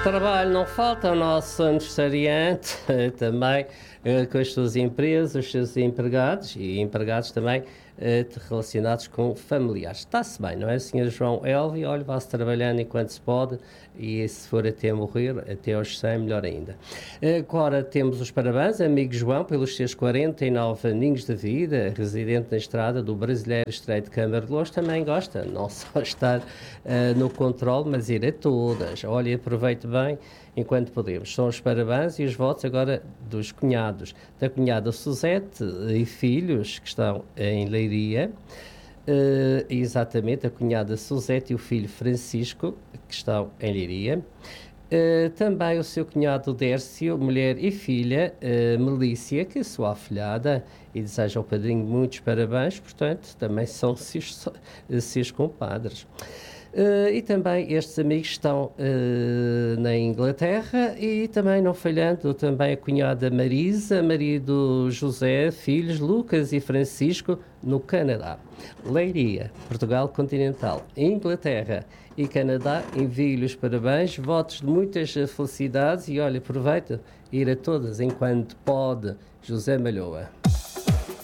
Trabalho não falta, o nosso aniversariante também com as suas empresas, os seus empregados e empregados também relacionados com familiares. Está-se bem, não é, Sr. João Elvio? Olha, vá-se trabalhando enquanto se pode e se for até morrer, até aos 100, melhor ainda. Agora temos os parabéns, amigo João, pelos seus 49 aninhos de vida, residente na estrada do Brasileiro Estreito de Câmara de Louros, também gosta, não só estar no controle, mas ir a todas. Olha, aproveite bem enquanto podemos. São os parabéns e os votos agora dos cunhados. Da cunhada Suzete e filhos, que estão em Leiria. Exatamente, a cunhada Suzete e o filho Francisco, que estão em Leiria. Também o seu cunhado Dércio, mulher e filha, Melícia, que é sua afilhada, e deseja ao padrinho muitos parabéns, portanto, também são seus compadres. E também estes amigos estão na Inglaterra e também, não falhando, também a cunhada Marisa, marido José, filhos Lucas e Francisco, no Canadá. Leiria, Portugal continental, Inglaterra e Canadá, envio-lhe os parabéns, votos de muitas felicidades e olha, aproveita ir a todas enquanto pode. José Malhoa.